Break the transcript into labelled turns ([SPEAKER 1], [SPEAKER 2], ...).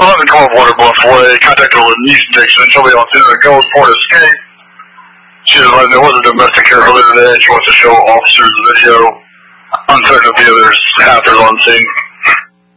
[SPEAKER 1] 1112 Water Bluff Way, contact with Denise Dixon. She'll be on scene of the Gulfport escape. She was letting there was a domestic here earlier today. She wants to show officers the video. Uncertain if the other staff is on scene.